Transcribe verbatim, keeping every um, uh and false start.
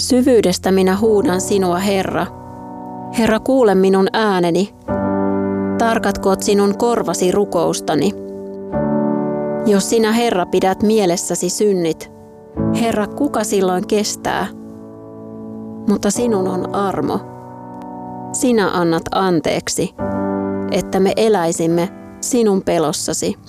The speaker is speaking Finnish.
Syvyydestä minä huudan sinua, Herra. Herra, kuule minun ääneni. Tarkatkoot sinun korvasi rukoustani. Jos sinä, Herra, pidät mielessäsi synnit, Herra, kuka silloin kestää? Mutta sinun on armo. Sinä annat anteeksi, että me eläisimme sinun pelossasi.